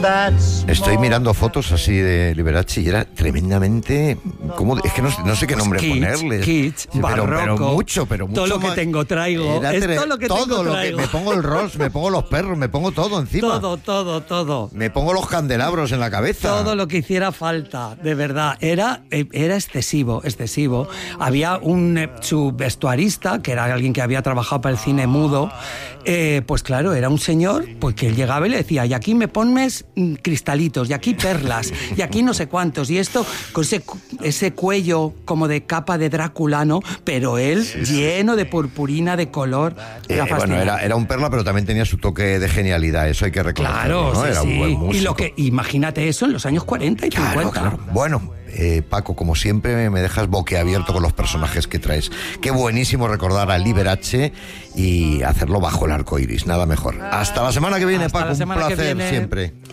Estoy mirando fotos así de Liberace y era tremendamente... Es que no sé qué nombre ponerle. Kitsch, pero mucho todo lo que tengo traigo. Todo lo que tengo traigo. Me pongo el Rolls, me pongo los perros, me pongo todo encima. Todo. Me pongo los candelabros en la cabeza. Todo lo que hiciera falta, de verdad. Era excesivo. Había su vestuarista, que era alguien que había trabajado para el cine mudo, pues claro, era un señor pues que él llegaba y le decía, y aquí me pones cristalitos, y aquí perlas, y aquí no sé cuántos, y esto con ese cuello como de capa de Drácula, ¿no? Pero él lleno de purpurina de color. Era un perla, pero también tenía su toque de genialidad, eso hay que reconocerlo, claro, ¿no? sí, Era un buen músico. Imagínate eso en los años 40 y 50. Claro. Bueno, Paco, como siempre me dejas boquiabierto con los personajes que traes. Qué buenísimo recordar a Liberace y hacerlo bajo el arco iris, nada mejor. Hasta la semana que viene, Paco, un placer siempre.